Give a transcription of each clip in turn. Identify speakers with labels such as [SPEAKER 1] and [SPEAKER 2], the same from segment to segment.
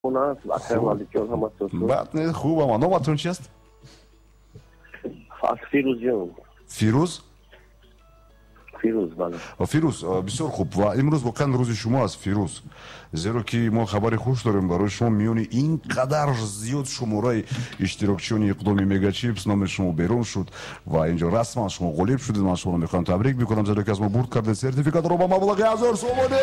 [SPEAKER 1] у нас,
[SPEAKER 2] بعد نه خوبم. نامتون چی است؟
[SPEAKER 1] فیروز جان.
[SPEAKER 2] فیروز؟
[SPEAKER 1] فیروز بله.
[SPEAKER 2] فیروز بسیار خوب و امروز واقعا روز شما است فیروز، زیرا که ما خبر خوش داریم برای شما. میونی اینقدر زیاد شماره اشتراکچیان اقدامی مگا چیپس نام شما بیرون شد و اینجا رسما شما غالب شدید. من شما میخوام تبریک بکنم زیرا که از ما برد کرده سرتیفیکات رو با مبلغ 1000 سومانی.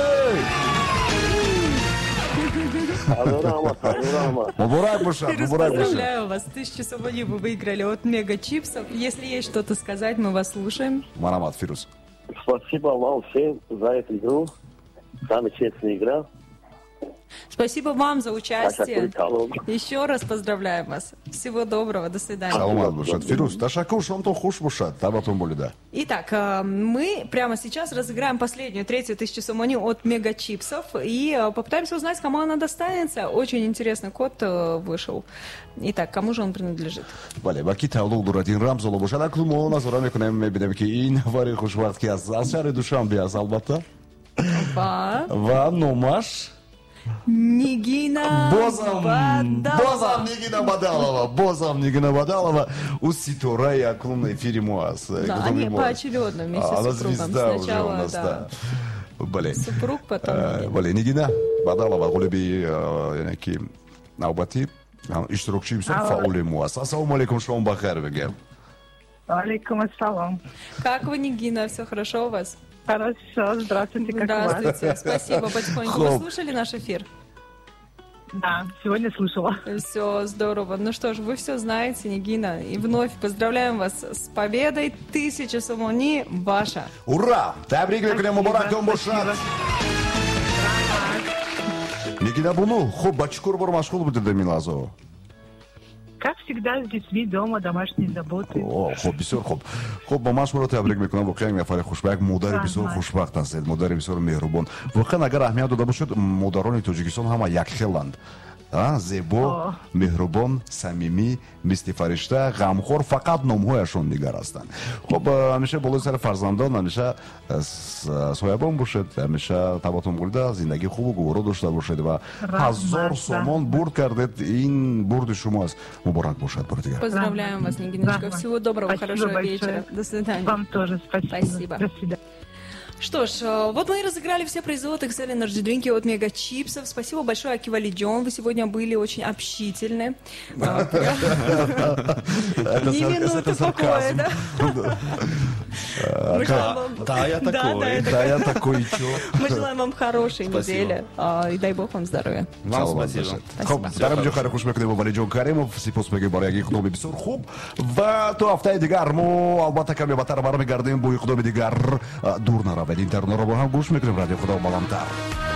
[SPEAKER 2] Мубарак бушат, мубарак бушат.
[SPEAKER 3] Поздравляю вас, 1000 сомони вы выиграли от Мега Чипсов. Если есть что-то сказать, мы вас слушаем.
[SPEAKER 2] Марамат, Фирус.
[SPEAKER 1] Спасибо вам всем за эту игру. Замечательная игра.
[SPEAKER 3] Спасибо вам за участие. Еще раз поздравляем вас. Всего доброго, до свидания.
[SPEAKER 2] Саламат бушат. Фирус, ташакур, шамтон хуш бушат. Табатон боли, да.
[SPEAKER 3] Итак, мы прямо сейчас разыграем последнюю, третью 1000 сомони от Мега Чипсов. И попытаемся узнать, кому она достанется. Очень интересный код вышел. Итак, кому же он принадлежит?
[SPEAKER 2] Вале, баки тавлуq дурад ин рамзоло бошад. Аклу мо назора мекунем, мебинем ки ин вари хушвақт ки аз шаҳри Душанбе аст албатта. Ва номаш
[SPEAKER 3] Нигина
[SPEAKER 2] Бозам Нигина Бадалова у Ситораи аклун эфире мо аст.
[SPEAKER 3] Да, они поочередно вместе с супругом. Сначала, да.
[SPEAKER 2] Бале.
[SPEAKER 3] Супруг, потом
[SPEAKER 2] Бале, Нигина Бадалова ғолиби яъне ки навбати иштирокчии бисёр фаъоли мо аст. Ассалому алейкум, шумо бахайр бигем.
[SPEAKER 4] Алейкум ассалам.
[SPEAKER 3] Как вы, Нигина? Все хорошо у вас?
[SPEAKER 4] Хорошо, здравствуйте, как
[SPEAKER 3] Здравствуйте,
[SPEAKER 4] у вас?
[SPEAKER 3] спасибо, потихоньку. Вы слушали наш эфир?
[SPEAKER 4] Да, сегодня слушала.
[SPEAKER 3] Все здорово. Ну что ж, вы все знаете, Нигина. И вновь поздравляем вас с победой. 1000 сомони ваша.
[SPEAKER 2] Ура! Табрик мекунем, мубарак бошад. Нигина буну, хуб ба чӣ кор бор машғул будед дар ин лаҳза?
[SPEAKER 4] Как всегда, с детьми дома, домашние заботы.
[SPEAKER 2] Хуб, бисёр хуб. Хуб, ба ман шуморо табрик мекунам. Воқеан нафари хушбахт, модари бисёр хушбахт ҳастед, модари бисёр меҳрубон. Воқеан агар аҳамият дода бошад, модарони Тоҷикистон ҳама якхеланд. Зебо, меҳрубон, самимӣ, мисли фаришта, ғамхор, фақат номҳояшон дигар ҳастанд. Хуб, ҳамеша болои сари фарзандон ҳамеша соябон бошед, ҳамеша таботон гулида зиндагии хубу гуворо дошта бошед ва 1000 сомон бурд кардед. Ин бурди шумо аст. Муборак бошад бори дигар.
[SPEAKER 3] Поздравляем вас, Нигиночка. Всего доброго, хорошего вечера. До свидания.
[SPEAKER 4] Вам тоже спасибо. До свидания.
[SPEAKER 3] Что ж, вот мы и разыграли все призы от Excel Energy Drink от Мега Чипсов. Спасибо большое, Акива Лидион. Вы сегодня были очень общительны. Ни минуты покоя, да?
[SPEAKER 5] Да, я такой.
[SPEAKER 2] Да, я такой, чё?
[SPEAKER 3] Мы желаем вам хорошей недели. И дай бог вам здоровья.
[SPEAKER 5] Вам спасибо.
[SPEAKER 2] Дарам ҷо хуш мекунем Валиҷон Каримов. Сипос мегӯем барои як иқдоми бисёр хуб. Ва то ҳафтаи дигар мо албатта каме баттар бармегардем бо иқдоми дигар. Дур наравед. Интернетро бо ҳам гӯш мекунем. Радио Худо баландтар.